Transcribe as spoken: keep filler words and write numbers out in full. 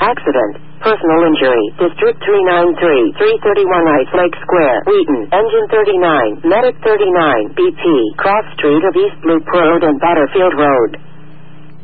Accident. Personal injury. District three ninety-three, three thirty-one Ice Lake Square, Wheaton. Engine thirty-nine, Medic thirty-nine, B P. Cross Street of East Loop Road and Butterfield Road.